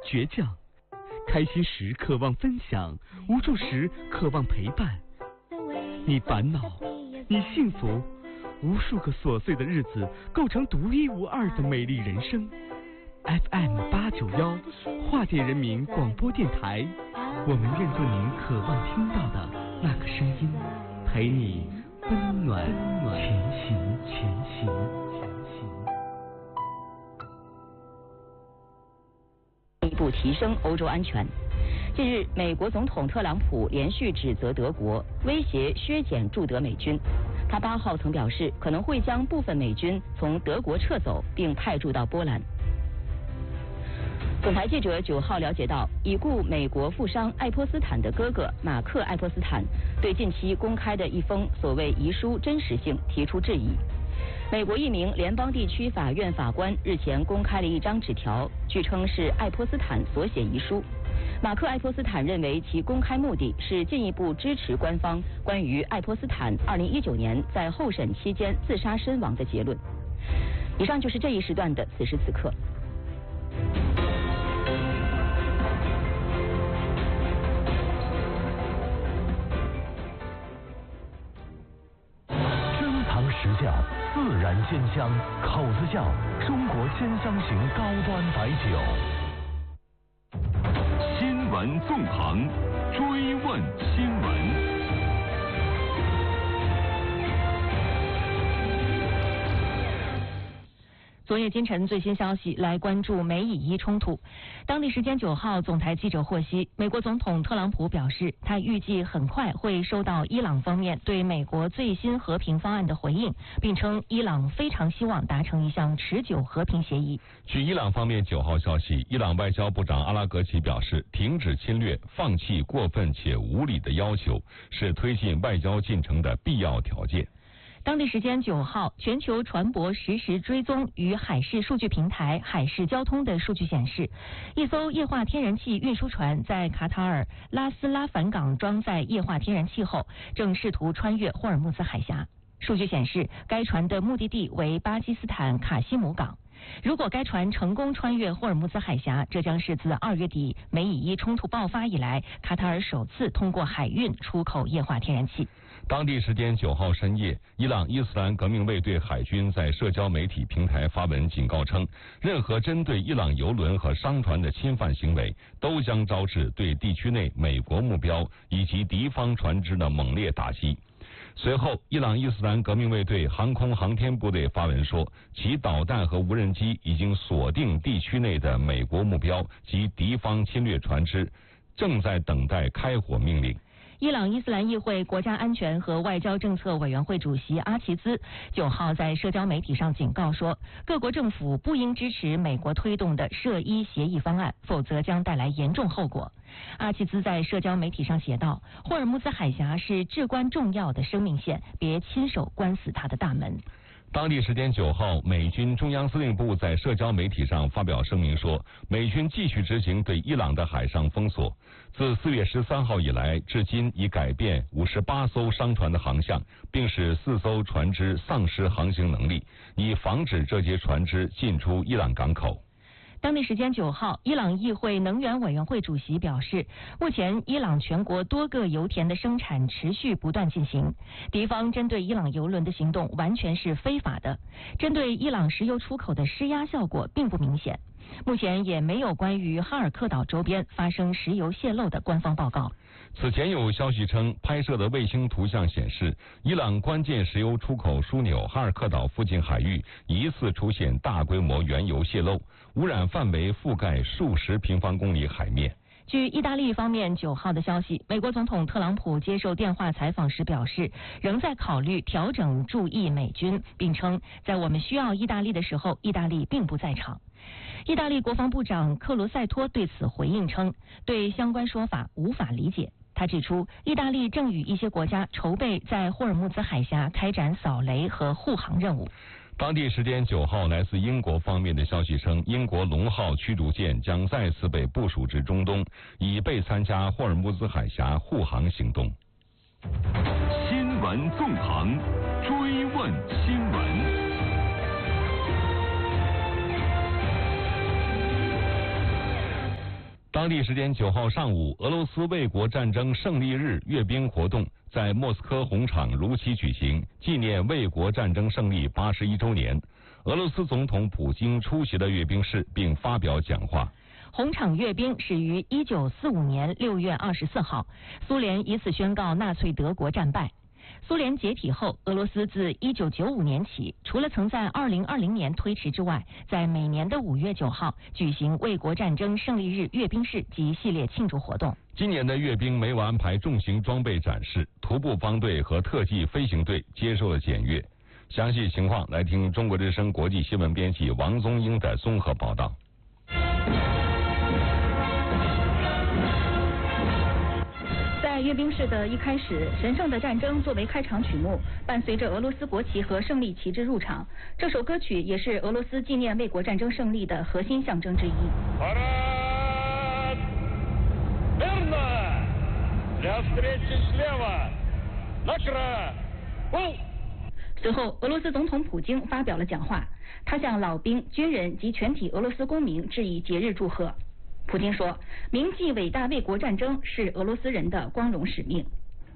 倔强。开心时渴望分享，无助时渴望陪伴。你烦恼，你幸福，无数个琐碎的日子构成独一无二的美丽人生。FM891化电人民广播电台，我们愿做您渴望听到的那个声音，陪你温暖前行。 进一步提升欧洲安全。近日，美国总统特朗普连续指责德国威胁削减驻德美军。他8号曾表示，可能会将部分美军从德国撤走，并派驻到波兰。总台记者9号了解到，已故美国富商爱泼斯坦的哥哥马克·爱泼斯坦对近期公开的一封所谓遗书真实性提出质疑。美国一名联邦地区法院法官日前公开了一张纸条，据称是爱泼斯坦所写遗书。马克·爱泼斯坦认为其公开目的是进一步支持官方关于爱泼斯坦2019年在候审期间自杀身亡的结论。以上就是这一时段的此时此刻。 珍藏实窖，自然鲜香，口子窖，中国鲜香型高端白酒。 新闻纵横，追问新闻。 昨夜今晨最新消息，来关注美以伊冲突。当地时间9号，总台记者获悉，美国总统特朗普表示，他预计很快会收到伊朗方面对美国最新和平方案的回应，并称伊朗非常希望达成一项持久和平协议。 据伊朗方面9号消息，伊朗外交部长阿拉格齐表示，停止侵略，放弃过分且无理的要求，是推进外交进程的必要条件。 当地时间9号，全球船舶实时追踪与海事数据平台海事交通的数据显示，一艘液化天然气运输船在卡塔尔拉斯拉凡港装载液化天然气后，正试图穿越霍尔木兹海峡。数据显示，该船的目的地为巴基斯坦卡西姆港。如果该船成功穿越霍尔木兹海峡，这将是自2月底美以伊冲突爆发以来，卡塔尔首次通过海运出口液化天然气。 当地时间9号深夜，伊朗伊斯兰革命卫队海军在社交媒体平台发文警告称，任何针对伊朗油轮和商船的侵犯行为，都将招致对地区内美国目标以及敌方船只的猛烈打击。随后，伊朗伊斯兰革命卫队航空航天部队发文说，其导弹和无人机已经锁定地区内的美国目标及敌方侵略船只，正在等待开火命令。 伊朗伊斯兰议会国家安全和外交政策委员会主席阿齐兹9号在社交媒体上警告说，各国政府不应支持美国推动的涉伊协议方案，否则将带来严重后果。阿齐兹在社交媒体上写道，霍尔木兹海峡是至关重要的生命线，别亲手关死它的大门。 当地时间9号，美军中央司令部在社交媒体上发表声明说，美军继续执行对伊朗的海上封锁。自4月13号以来，至今已改变58艘商船的航向，并使4艘船只丧失航行能力，以防止这些船只进出伊朗港口。 当地时间9号，伊朗议会能源委员会主席表示，目前伊朗全国多个油田的生产持续不断进行，敌方针对伊朗油轮的行动完全是非法的，针对伊朗石油出口的施压效果并不明显。目前也没有关于哈尔克岛周边发生石油泄漏的官方报告。 此前有消息称，拍摄的卫星图像显示，伊朗关键石油出口枢纽哈尔克岛附近海域疑似出现大规模原油泄漏，污染范围覆盖数十平方公里海面。 据意大利方面9号的消息，美国总统特朗普接受电话采访时表示，仍在考虑调整驻意美军，并称在我们需要意大利的时候，意大利并不在场。意大利国防部长克罗塞托对此回应称，对相关说法无法理解。他指出，意大利正与一些国家筹备在霍尔木兹海峡开展扫雷和护航任务。 当地时间9号，来自英国方面的消息称，英国龙号驱逐舰将再次被部署至中东，以备参加霍尔木兹海峡护航行动。 新闻纵横，追问新闻。 当地时间9号上午，俄罗斯卫国战争胜利日阅兵活动在莫斯科红场如期举行，纪念卫国战争胜利81周年。俄罗斯总统普京出席了阅兵式，并发表讲话。 红场阅兵始于1945年6月24号，苏联以此宣告纳粹德国战败。苏联解体后，俄罗斯自1995年起，除了曾在2020年推迟之外，在每年的5月9号举行卫国战争胜利日阅兵式及系列庆祝活动。 今年的阅兵没有安排重型装备展示，徒步方队和特技飞行队接受了检阅。详细情况来听中国之声国际新闻编辑王宗英的综合报道。 在阅兵式的一开始，神圣的战争作为开场曲目，伴随着俄罗斯国旗和胜利旗帜入场。这首歌曲也是俄罗斯纪念卫国战争胜利的核心象征之一。随后，俄罗斯总统普京发表了讲话，他向老兵、军人及全体俄罗斯公民致以节日祝贺。普京说，铭记伟大卫国战争是俄罗斯人的光荣使命。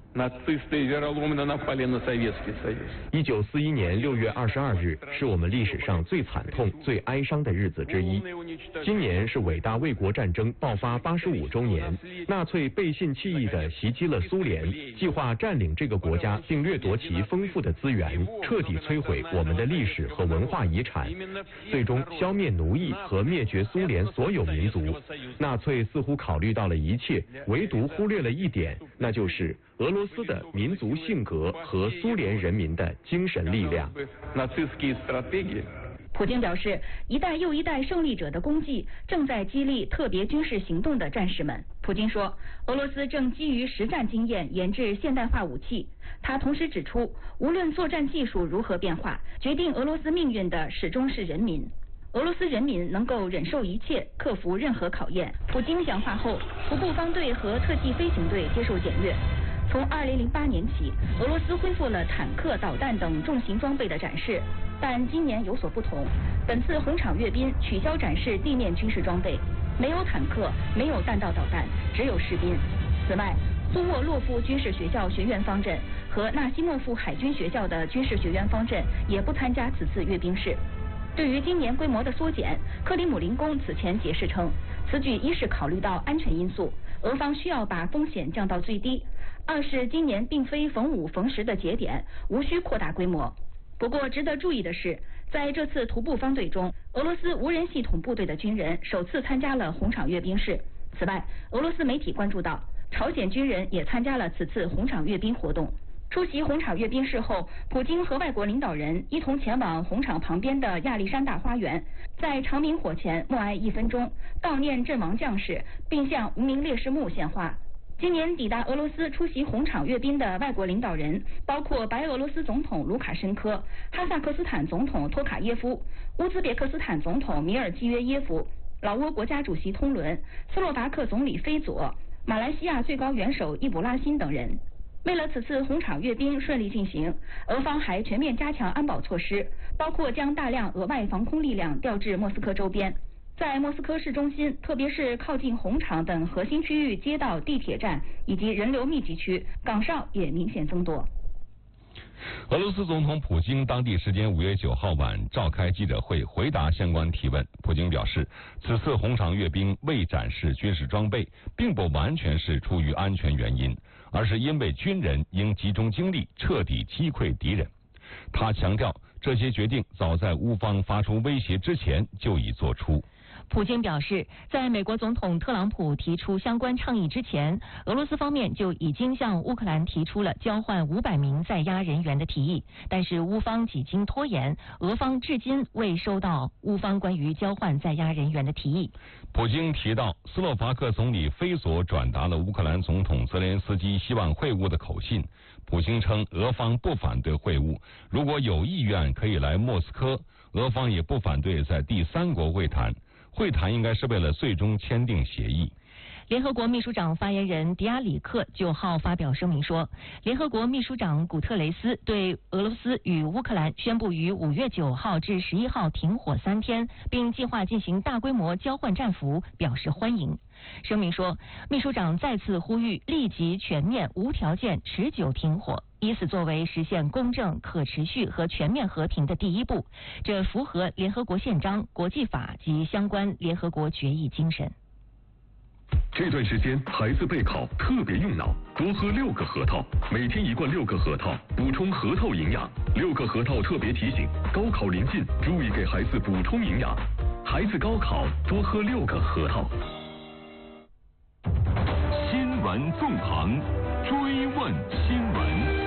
1941年6月22日是我们历史上最惨痛、最哀伤的日子之一。今年是伟大卫国战争爆发85周年，纳粹背信弃义地袭击了苏联，计划占领这个国家并掠夺其丰富的资源，彻底摧毁我们的历史和文化遗产，最终消灭奴役和灭绝苏联所有民族。纳粹似乎考虑到了一切，唯独忽略了一点，那就是俄罗斯的民族性格和苏联人民的精神力量。 普京表示，一代又一代胜利者的功绩正在激励特别军事行动的战士们。普京说，俄罗斯正基于实战经验研制现代化武器。他同时指出，无论作战技术如何变化，决定俄罗斯命运的始终是人民。俄罗斯人民能够忍受一切，克服任何考验。普京讲话后，徒步方队和特技飞行队接受检阅。从2008年起，俄罗斯恢复了坦克、导弹等重型装备的展示，但今年有所不同。本次红场阅兵取消展示地面军事装备，没有坦克，没有弹道导弹，只有士兵。此外，苏沃洛夫军事学校学院方阵和纳西莫夫海军学校的军事学院方阵也不参加此次阅兵式。对于今年规模的缩减，克里姆林宫此前解释称，此举一是考虑到安全因素，俄方需要把风险降到最低；二是今年并非逢5逢10的节点，无需扩大规模。不过值得注意的是，在这次徒步方队中，俄罗斯无人系统部队的军人首次参加了红场阅兵式。此外，俄罗斯媒体关注到，朝鲜军人也参加了此次红场阅兵活动。出席红场阅兵式后，普京和外国领导人一同前往红场旁边的亚历山大花园，在长明火前默哀1分钟，悼念阵亡将士，并向无名烈士墓献花。今年抵达俄罗斯出席红场阅兵的外国领导人包括白俄罗斯总统卢卡申科、哈萨克斯坦总统托卡耶夫、乌兹别克斯坦总统米尔基约耶夫、老挝国家主席通伦、斯洛伐克总理菲佐、马来西亚最高元首易卜拉欣等人。为了此次红场阅兵顺利进行，俄方还全面加强安保措施，包括将大量额外防空力量调至莫斯科周边。在莫斯科市中心，特别是靠近红场等核心区域街道、地铁站以及人流密集区，岗哨也明显增多。 俄罗斯总统普京当地时间5月9号晚召开记者会，回答相关提问。普京表示，此次红场阅兵未展示军事装备，并不完全是出于安全原因，而是因为军人应集中精力彻底击溃敌人。他强调，这些决定早在乌方发出威胁之前就已做出。 普京表示，在美国总统特朗普提出相关倡议之前，俄罗斯方面就已经向乌克兰提出了交换500名在押人员的提议，但是乌方几经拖延，俄方至今未收到乌方关于交换在押人员的提议。 普京提到，斯洛伐克总理菲佐转达了乌克兰总统泽连斯基希望会晤的口信。普京称，俄方不反对会晤，如果有意愿可以来莫斯科，俄方也不反对在第3国会谈。会谈应该是为了最终签订协议。 联合国秘书长发言人迪亚里克9号发表声明说，联合国秘书长古特雷斯对俄罗斯与乌克兰宣布于5月9号至11号停火3天，并计划进行大规模交换战俘表示欢迎。声明说，秘书长再次呼吁立即全面无条件持久停火，以此作为实现公正、可持续和全面和平的第一步，这符合联合国宪章、国际法及相关联合国决议精神。 这段时间孩子备考特别用脑，多喝6个核桃，每天1罐6个核桃，补充核桃营养。6个核桃特别提醒，高考临近，注意给孩子补充营养。孩子高考多喝6个核桃。 新闻纵横，追问新闻。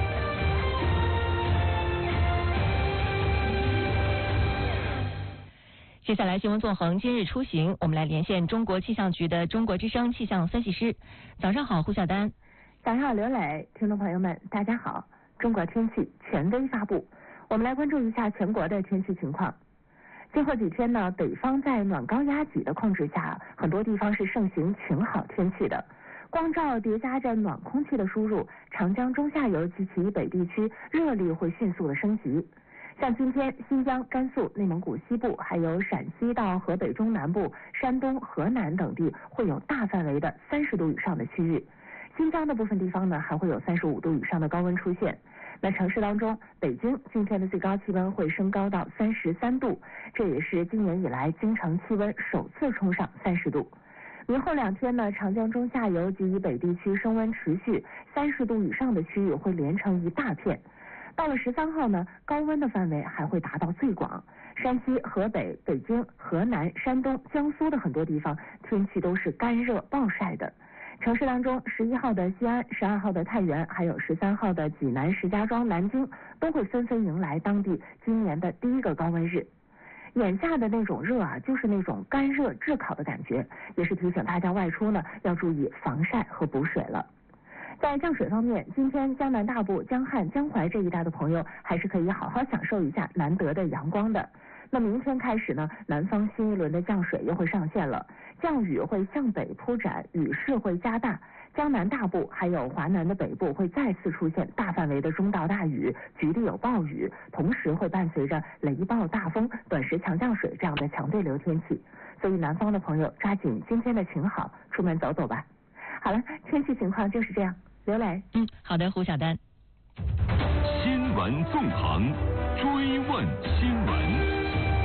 接下来新闻纵横今日出行，我们来连线中国气象局的中国之声气象分析师。早上好，胡晓丹。 早上好，刘磊，听众朋友们，大家好。中国天气权威发布，我们来关注一下全国的天气情况。今后几天呢，北方在暖高压脊的控制下，很多地方是盛行晴好天气的。光照叠加着暖空气的输入，长江中下游及其以北地区热力会迅速的升级。像今天，新疆、甘肃、内蒙古西部，还有陕西到河北中南部、山东、河南等地会有大范围的30度以上的区域。新疆的部分地方呢，还会有35度以上的高温出现。那城市当中，北京今天的最高气温会升高到33度，这也是今年以来京城气温首次冲上30度。明后2天呢，长江中下游及以北地区升温持续，30度以上的区域会连成一大片。到了13号呢，高温的范围还会达到最广，山西、河北、北京、河南、山东、江苏的很多地方天气都是干热暴晒的。城市当中，11号的西安、12号的太原，还有13号的济南、石家庄、南京都会纷纷迎来当地今年的第1个高温日。眼下的那种热啊，就是那种干热炙烤的感觉，也是提醒大家外出呢要注意防晒和补水了。在降水方面，今天江南大部、江汉、江淮这一带的朋友还是可以好好享受一下难得的阳光的。那明天开始呢，南方新一轮的降水又会上线了，降雨会向北铺展，雨势会加大。江南大部还有华南的北部会再次出现大范围的中到大雨，局地有暴雨，同时会伴随着雷暴、大风、短时强降水这样的强对流天气。所以南方的朋友抓紧今天的晴好，出门走走吧。好了，天气情况就是这样。刘磊， 好的，胡晓丹。 新闻纵横，追问新闻。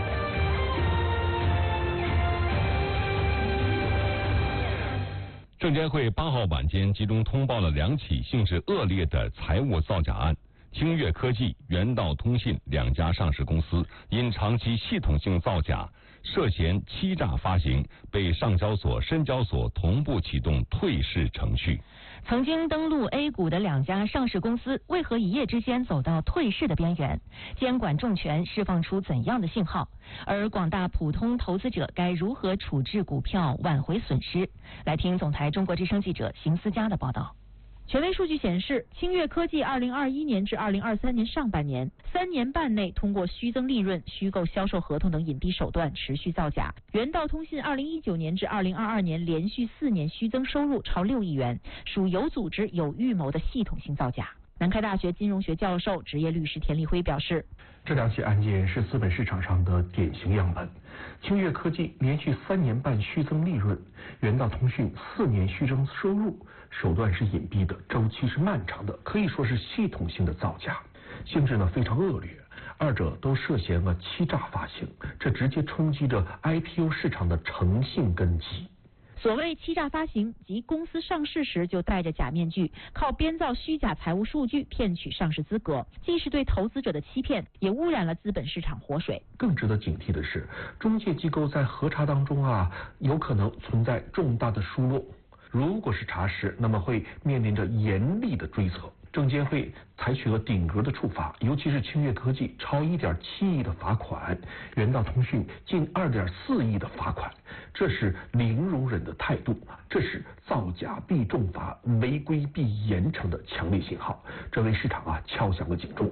证监会8号晚间集中通报了2起性质恶劣的财务造假案。清越科技、元道通信2家上市公司因长期系统性造假，涉嫌欺诈发行，被上交所、深交所同步启动退市程序。 曾经登陆 A 股的2家上市公司，为何一夜之间走到退市的边缘？监管重拳释放出怎样的信号？而广大普通投资者该如何处置股票，挽回损失？来听总台中国之声记者邢思佳的报道。 权威数据显示，清越科技2021年至2023年上半年3年半内，通过虚增利润、虚构销售合同等隐蔽手段持续造假。元道通信2019年至2022年连续4年虚增收入超6亿元，属有组织、有预谋的系统性造假。南开大学金融学教授、职业律师田立辉表示， 这2起案件是资本市场上的典型样本。清越科技连续3年半虚增利润，元道通讯4年虚增收入，手段是隐蔽的，周期是漫长的，可以说是系统性的造假，性质呢非常恶劣，二者都涉嫌了欺诈发行，这直接冲击着 IPO 市场的诚信根基。 所谓欺诈发行，即公司上市时就戴着假面具，靠编造虚假财务数据骗取上市资格，既是对投资者的欺骗，也污染了资本市场活水。 更值得警惕的是，中介机构在核查当中有可能存在重大的疏漏，如果是查实，那么会面临着严厉的追责。证监会采取了顶格的处罚，尤其是清越科技超1.7亿的罚款，元道通讯近2.4亿的罚款，这是零容忍的态度，这是造假必重罚、违规必严惩的强烈信号，这为市场敲响了警钟。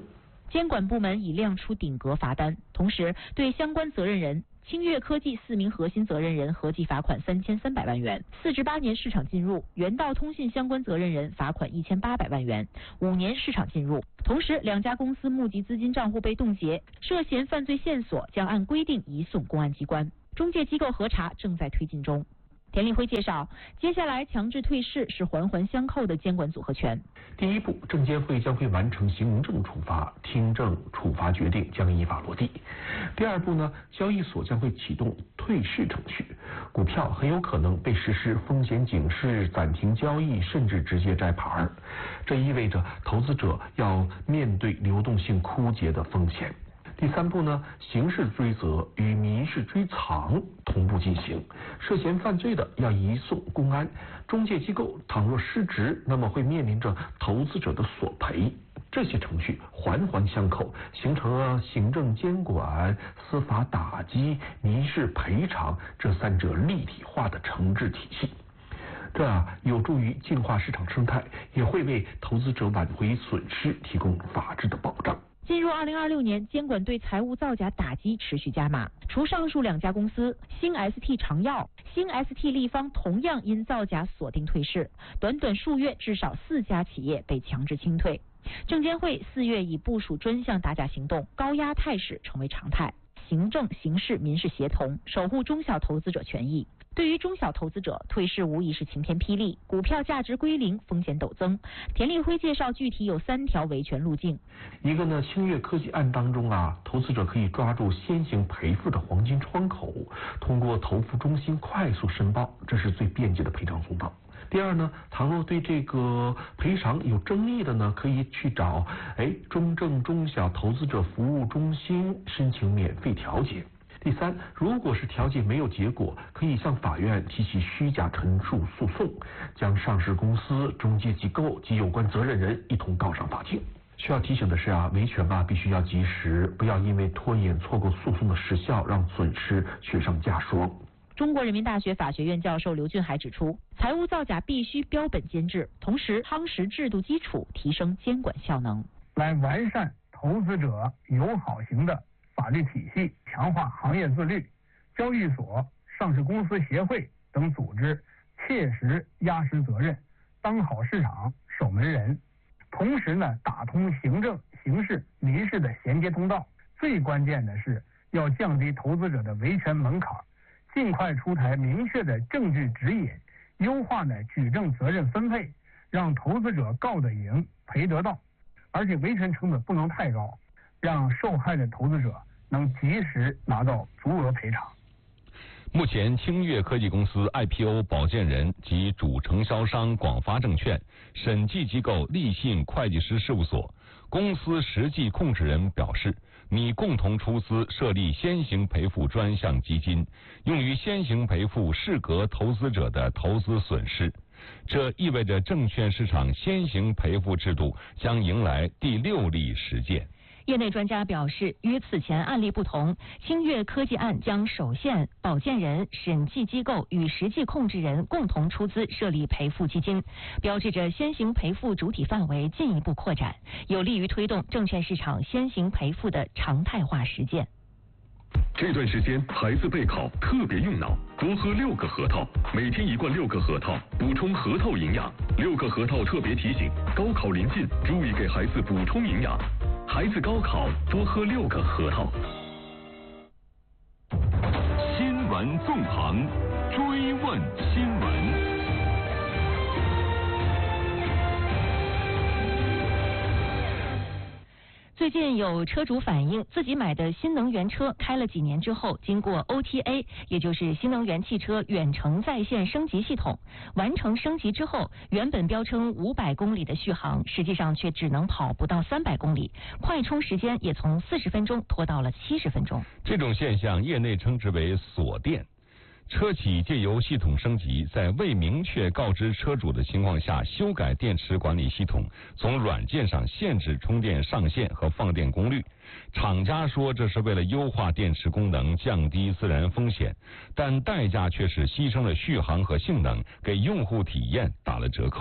监管部门已亮出顶格罚单，同时对相关责任人清越科技4名核心责任人合计罚款3300万元，4至8年市场禁入；元道通信相关责任人罚款1800万元，5年市场禁入。同时，2家公司募集资金账户被冻结，涉嫌犯罪线索将按规定移送公安机关。中介机构核查正在推进中。田立辉介绍，接下来强制退市是环环相扣的监管组合拳。 第一步，证监会将会完成行政处罚，听证处罚决定将依法落地。第二步呢，交易所将会启动退市程序，股票很有可能被实施风险警示、暂停交易，甚至直接摘牌。这意味着投资者要面对流动性枯竭的风险。第三步呢，刑事追责与民事追偿同步进行，涉嫌犯罪的要移送公安，中介机构倘若失职，那么会面临着投资者的索赔。这些程序环环相扣，形成了行政监管、司法打击、民事赔偿这3者立体化的惩治体系。这有助于净化市场生态，也会为投资者挽回损失提供法治的保障。 进入2026年，监管对财务造假打击持续加码。除上述2家公司，新 ST 长药、新 ST 立方同样因造假锁定退市，短短数月，至少4家企业被强制清退。证监会4月已部署专项打假行动，高压态势成为常态。行政、刑事、民事协同，守护中小投资者权益。对于中小投资者，退市无疑是晴天霹雳，股票价值归零，风险陡增。田立辉介绍，具体有3条维权路径。 一个呢，清越科技案当中投资者可以抓住先行赔付的黄金窗口，通过投付中心快速申报，这是最便捷的赔偿通道。第二呢，倘若对这个赔偿有争议的呢，可以去找中证中小投资者服务中心申请免费调解。第三，如果是调解没有结果，可以向法院提起虚假陈述诉讼，将上市公司、中介机构及有关责任人一同告上法庭。需要提醒的是维权必须要及时，不要因为拖延错过诉讼的时效，让损失雪上加霜。 中国人民大学法学院教授刘俊海指出，财务造假必须标本兼治，同时夯实制度基础，提升监管效能， 来完善投资者友好型的法律体系，强化行业自律。交易所、上市公司协会等组织切实压实责任，当好市场守门人。同时呢，打通行政、刑事、民事的衔接通道。最关键的是要降低投资者的维权门槛，尽快出台明确的证据指引，优化举证责任分配，让投资者告得赢、赔得到，而且维权成本不能太高，让受害的投资者能及时拿到足额赔偿。 目前，清越科技公司 IPO 保荐人及主承销商广发证券、审计机构立信会计师事务所、公司实际控制人表示，拟共同出资设立先行赔付专项基金，用于先行赔付适格投资者的投资损失。这意味着证券市场先行赔付制度将迎来第6例实践。 业内专家表示，与此前案例不同，清越科技案将首现保荐人、审计机构与实际控制人共同出资设立赔付基金，标志着先行赔付主体范围进一步扩展，有利于推动证券市场先行赔付的常态化实践。 这段时间孩子备考特别用脑，多喝6个核桃，每天1罐6个核桃，补充核桃营养。6个核桃特别提醒，高考临近，注意给孩子补充营养。孩子高考多喝6个核桃。 新闻纵横，追问新闻。 最近有车主反映，自己买的新能源车开了几年之后，经过 OTA， 也就是新能源汽车远程在线升级系统，完成升级之后，原本标称500公里的续航，实际上却只能跑不到300公里，快充时间也从40分钟拖到了70分钟。 这种现象业内称之为锁电。车企借由系统升级，在未明确告知车主的情况下修改电池管理系统，从软件上限制充电上限和放电功率。厂家说这是为了优化电池功能，降低自燃风险，但代价却是牺牲了续航和性能，给用户体验打了折扣。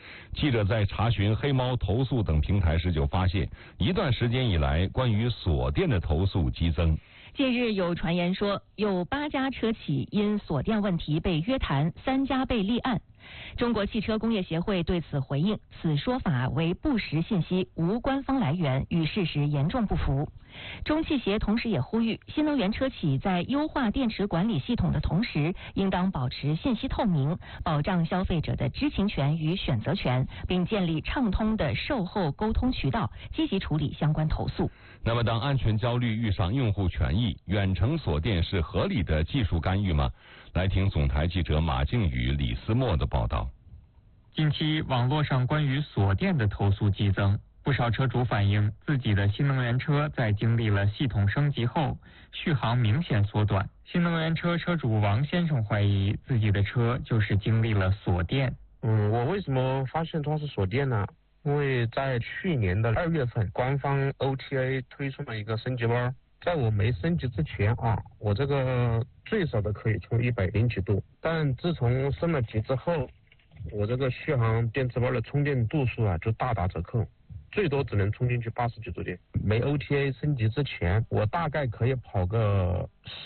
记者在查询黑猫投诉等平台时就发现，一段时间以来，关于锁店的投诉激增。 近日有传言说，有8家车企因锁店问题被约谈，3家被立案。中国汽车工业协会对此回应，此说法为不实信息，无官方来源，与事实严重不符。中汽协同时也呼吁，新能源车企在优化电池管理系统的同时，应当保持信息透明，保障消费者的知情权与选择权，并建立畅通的售后沟通渠道，积极处理相关投诉。 那么，当安全焦虑遇上用户权益，远程锁店是合理的技术干预吗？来听总台记者马靖宇、李思墨的报道。 近期网络上关于锁店的投诉激增，不少车主反映自己的新能源车在经历了系统升级后，续航明显缩短。新能源车车主王先生怀疑自己的车就是经历了锁店。 我为什么发现它是锁店呢？因为在去年的2月份，官方 OTA 推出了一个升级包。在我没升级之前我这个最少的可以充100几度，但自从升了级之后，我这个续航电池包的充电度数就大打折扣，最多只能充进去80几度电。没 OTA 升级之前，我大概可以跑个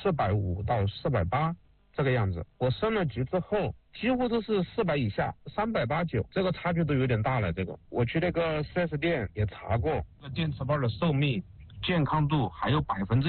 450到480这个样子。我升了级之后，几乎都是400以下，389，这个差距都有点大了。这个我去那个 4S 店也查过，电池包的寿命、健康度还有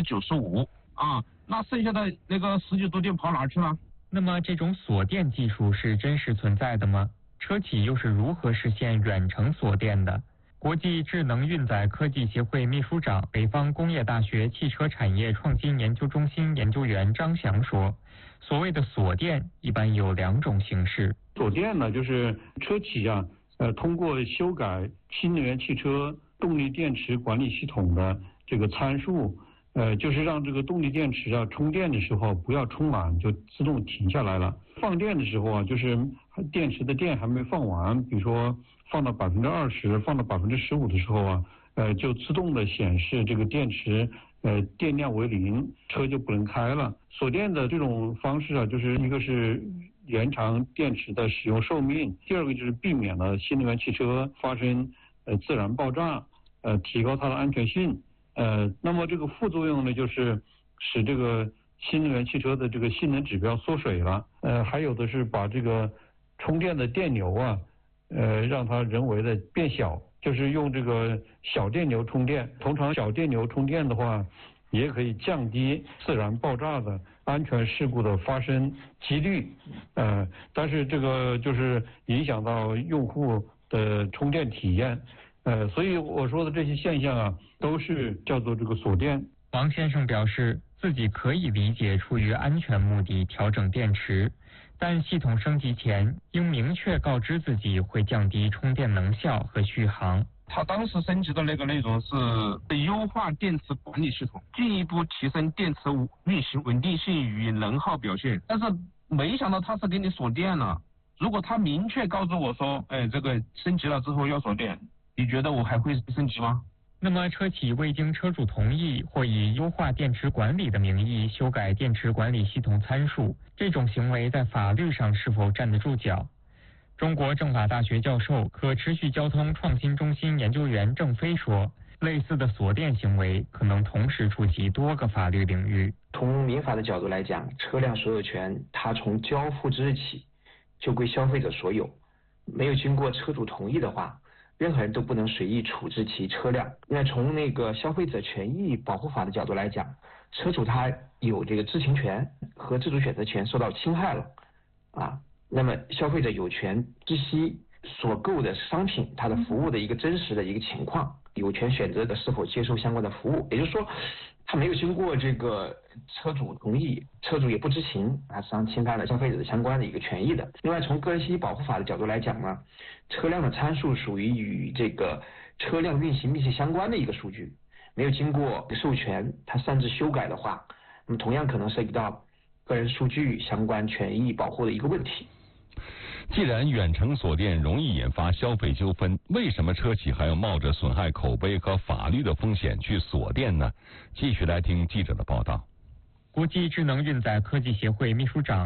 95%那剩下的那个10几度电跑哪去了？ 那么这种锁店技术是真实存在的吗？车企又是如何实现远程锁店的？国际智能运载科技协会秘书长、北方工业大学汽车产业创新研究中心研究员张翔说，所谓的锁店一般有2种形式。 锁店呢，就是车企通过修改新能源汽车动力电池管理系统的这个参数，就是让这个动力电池充电的时候不要充满就自动停下来了。放电的时候就是电池的电还没放完，比如说放到20%、放到15%的时候就自动的显示这个电池电量为0，车就不能开了。锁电的这种方式就是一个是延长电池的使用寿命，第二个就是避免了新能源汽车发生自燃爆炸，提高它的安全性。那么这个副作用呢，就是使这个新能源汽车的这个性能指标缩水了。还有的是把这个充电的电流让它人为的变小，就是用这个小电流充电。通常小电流充电的话，也可以降低自燃爆炸的安全事故的发生几率。但是这个就是影响到用户的充电体验。所以我说的这些现象都是叫做这个锁电。 王先生表示，自己可以理解出于安全目的调整电池，但系统升级前应明确告知自己会降低充电能效和续航。 他当时升级的那个内容是优化电池管理系统，进一步提升电池运行稳定性与能耗表现。但是没想到他是给你锁电了。如果他明确告诉我说，这个升级了之后要锁电，你觉得我还会升级吗？ 那么车企未经车主同意或以优化电池管理的名义修改电池管理系统参数，这种行为在法律上是否站得住脚？中国政法大学教授、可持续交通创新中心研究员郑飞说，类似的锁店行为可能同时触及多个法律领域。 从民法的角度来讲，车辆所有权它从交付之日起就归消费者所有，没有经过车主同意的话，任何人都不能随意处置其车辆。那从那个消费者权益保护法的角度来讲，车主他有这个知情权和自主选择权受到侵害了那么消费者有权知悉所购的商品它的服务的一个真实的一个情况，有权选择的是否接受相关的服务。也就是说，他没有经过这个车主同意，车主也不知情，实际上侵犯了消费者的相关的一个权益的。另外，从个人信息保护法的角度来讲呢，车辆的参数属于与这个车辆运行密切相关的一个数据，没有经过授权，它擅自修改的话，那么同样可能涉及到个人数据相关权益保护的一个问题。 既然远程锁店容易引发消费纠纷，为什么车企还要冒着损害口碑和法律的风险去锁店呢？继续来听记者的报道。 国际智能运载科技协会秘书长、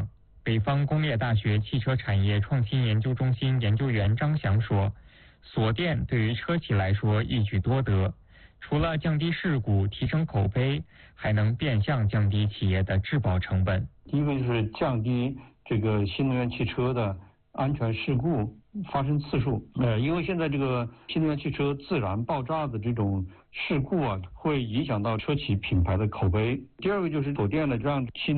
北方工业大学汽车产业创新研究中心研究员张翔说，锁电对于车企来说一举多得，除了降低事故、提升口碑，还能变相降低企业的质保成本。 第一个就是降低这个新能源汽车的安全事故发生次数。因为现在这个新能源汽车自燃爆炸的这种事故啊，会影响到车企品牌的口碑。第二个就是锁电呢，让新